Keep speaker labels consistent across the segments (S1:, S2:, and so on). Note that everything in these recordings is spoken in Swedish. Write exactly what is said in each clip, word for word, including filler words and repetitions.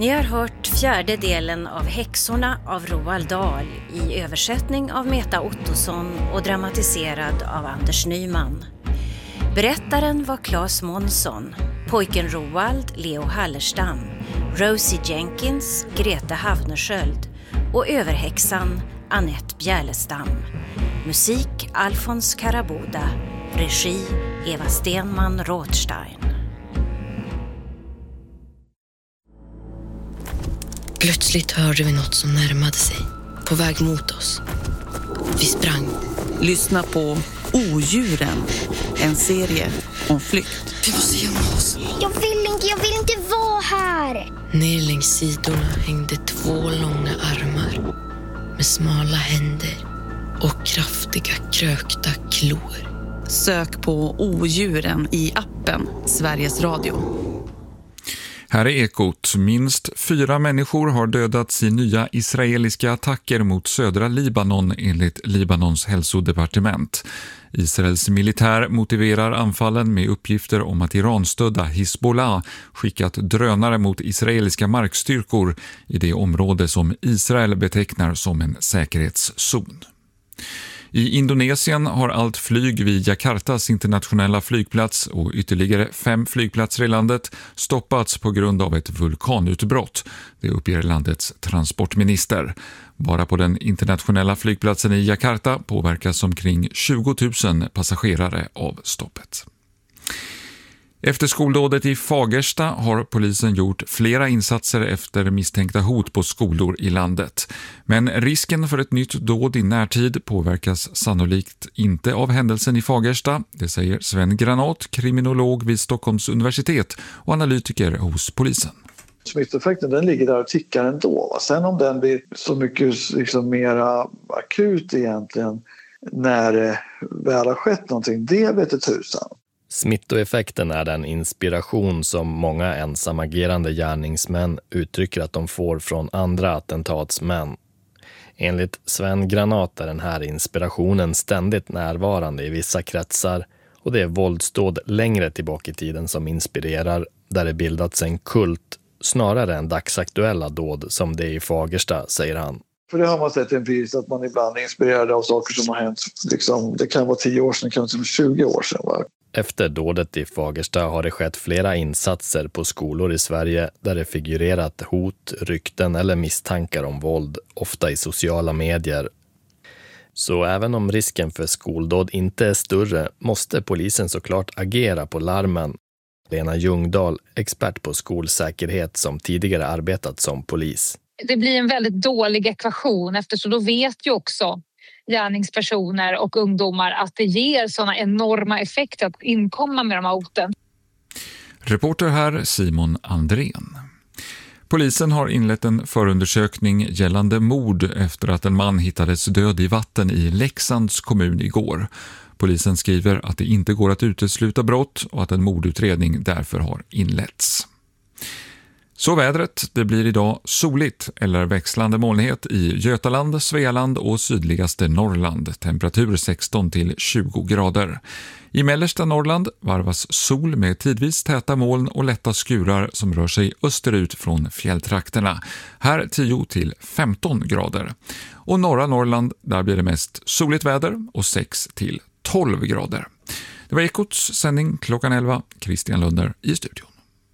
S1: Ni har hört fjärde delen av Häxorna av Roald Dahl i översättning av Meta Ottosson och dramatiserad av Anders Nyman. Berättaren var Claes Månsson, pojken Roald, Leo Hallerstam, Rosie Jenkins, Grete Havnersköld och överhäxan Annette Bjärlestam. Musik Alfons Karaboda, regi Eva Stenman Rothstein.
S2: Plötsligt hörde vi något som närmade sig, på väg mot oss. Vi sprang.
S3: Lyssna på Odjuren, en serie om flykt.
S2: Vi måste gömma oss.
S4: Jag vill inte, jag vill inte vara här.
S2: Ner längs sidorna hängde två långa armar med smala händer och kraftiga krökta klor.
S3: Sök på Odjuren i appen Sveriges Radio.
S5: Här är Ekot. Minst fyra människor har dödats i nya israeliska attacker mot södra Libanon enligt Libanons hälsodepartement. Israels militär motiverar anfallen med uppgifter om att Iranstödda Hizbollah skickat drönare mot israeliska markstyrkor i det område som Israel betecknar som en säkerhetszon. I Indonesien har allt flyg vid Jakartas internationella flygplats och ytterligare fem flygplatser i landet stoppats på grund av ett vulkanutbrott. Det uppger landets transportminister. Bara på den internationella flygplatsen i Jakarta påverkas omkring tjugo tusen passagerare av stoppet. Efter skoldådet i Fagersta har polisen gjort flera insatser efter misstänkta hot på skolor i landet. Men risken för ett nytt dåd i närtid påverkas sannolikt inte av händelsen i Fagersta. Det säger Sven Granat, kriminolog vid Stockholms universitet och analytiker hos polisen.
S6: Smittoeffekten den ligger där och tickar ändå. Va? Sen om den blir så mycket liksom mera akut egentligen när det väl har skett någonting, det vet ett tusan.
S7: Smittoeffekten är den inspiration som många ensamagerande gärningsmän uttrycker att de får från andra attentatsmän. Enligt Sven Granat är den här inspirationen ständigt närvarande i vissa kretsar och det är våldsdåd längre tillbaka i tiden som inspirerar, där det bildats en kult snarare än dagsaktuella dåd som det är i Fagersta, säger han.
S6: För det har man sett empiriskt att man ibland är inspirerad av saker som har hänt. Liksom, det kan vara tio år sedan, det kan vara tjugo år sedan. Va?
S7: Efter dådet i Fagersta har det skett flera insatser på skolor i Sverige där det figurerat hot, rykten eller misstankar om våld, ofta i sociala medier. Så även om risken för skoldåd inte är större måste polisen såklart agera på larmen. Lena Ljungdahl, expert på skolsäkerhet som tidigare arbetat som polis.
S8: Det blir en väldigt dålig ekvation eftersom då vet ju också gärningspersoner och ungdomar att det ger sådana enorma effekter att inkomma med de här hoten.
S5: Reporter här Simon Andrén. Polisen har inlett en förundersökning gällande mord efter att en man hittades död i vatten i Leksands kommun igår. Polisen skriver att det inte går att utesluta brott och att en mordutredning därför har inletts. Så vädret, det blir idag soligt eller växlande molnighet i Götaland, Svealand och sydligaste Norrland. Temperatur sexton till tjugo grader. I mellersta Norrland varvas sol med tidvis täta moln och lätta skurar som rör sig österut från fjälltrakterna. Här tio till femton grader. Och norra Norrland, där blir det mest soligt väder och sex till tolv grader. Det var Ekots sändning klockan elva. Christian Lunder i studion.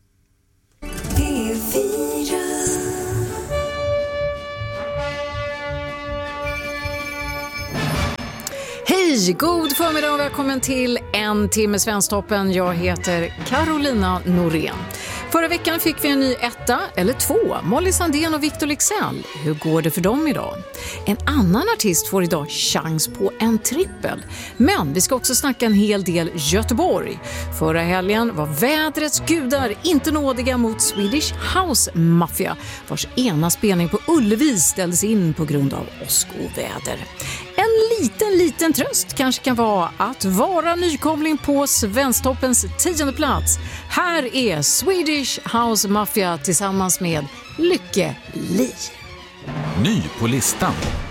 S9: Hej, god förmiddag och välkommen till En timme Svensktoppen. Jag heter Carolina Norén. Förra veckan fick vi en ny etta, eller två, Molly Sandén och Victor Leksell. Hur går det för dem idag? En annan artist får idag chans på en trippel. Men vi ska också snacka en hel del Göteborg. Förra helgen var vädrets gudar inte nådiga mot Swedish House Mafia, vars ena spelning på Ullevi ställdes in på grund av åskoväder. En liten, liten tröst kanske kan vara att vara nykomling på Svensktoppens tionde plats. Här är Swedish House Mafia tillsammans med Lykke Li.
S10: Ny på listan.